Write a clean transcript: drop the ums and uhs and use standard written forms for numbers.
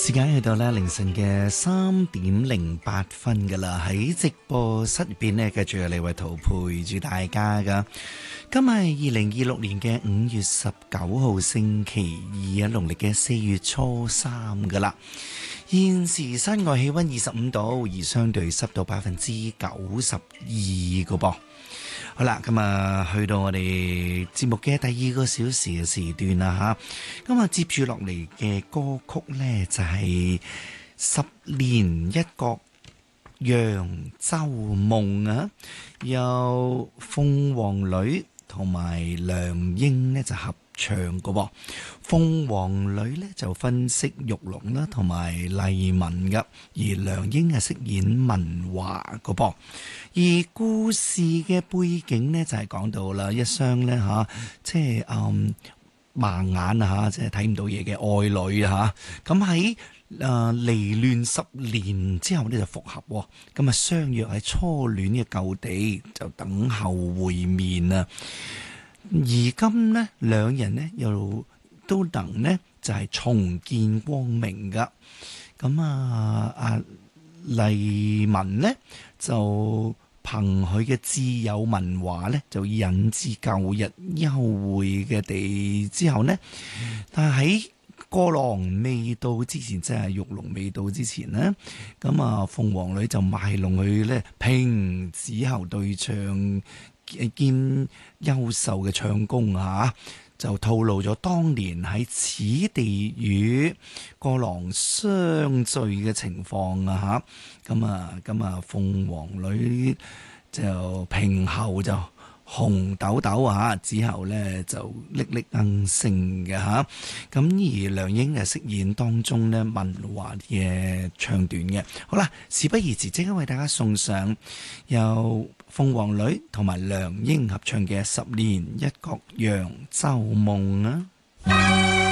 時間去到咧凌晨嘅3:08噶啦，喺直播室入邊呢，繼續有李慧圖陪住大家噶。今日係2026年嘅5月19號星期二啊，農曆嘅4月初3噶啦。現時室外氣溫25度，而相對濕度92%個噃。好啦，咁啊，去到我哋節目嘅第2個小時嘅時段啦吓，咁啊，接住落嚟嘅歌曲呢，就係10年一覺揚州夢啊，由鳳凰女同埋梁英呢就合唱個噃。鳳凰女呢就分析玉龍啦同埋麗文噶，而梁英係飾演文華個噃。而故事嘅背景呢，就係講到啦，一雙呢，即係盲眼啊，即係睇唔到嘢嘅愛侶啊，咁喺離亂10年之後呢，就復合，咁啊相約喺初戀嘅舊地就等候會面啊。而今呢，兩人呢又都能呢就係重見光明噶。咁阿麗文呢就憑佢嘅摯友文華呢，就引致舊日幽會嘅地之後呢，但係喺過廊未到之前，即係玉龍未到之前呢，咁啊鳳凰女就賣弄佢呢平子喉對唱兼優秀嘅唱功啊，就透露咗當年喺此地與過廊相聚嘅情況啊吓，咁啊鳳凰女就平喉就紅豆豆啊，之後呢就歷歷鶯聲嘅吓，咁而梁英係飾演當中呢文華嘅唱段嘅。好啦，事不宜遲，即刻為大家送上由鳳凰女同埋梁英合唱嘅10年一覺揚州夢啊！